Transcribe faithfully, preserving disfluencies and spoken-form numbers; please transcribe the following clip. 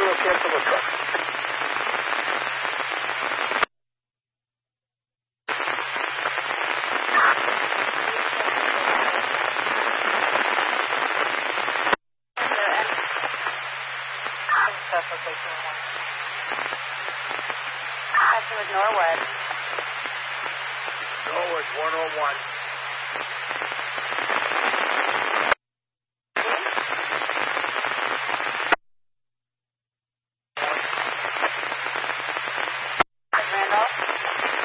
will cancel the truck. Norwood. Norwood one oh one.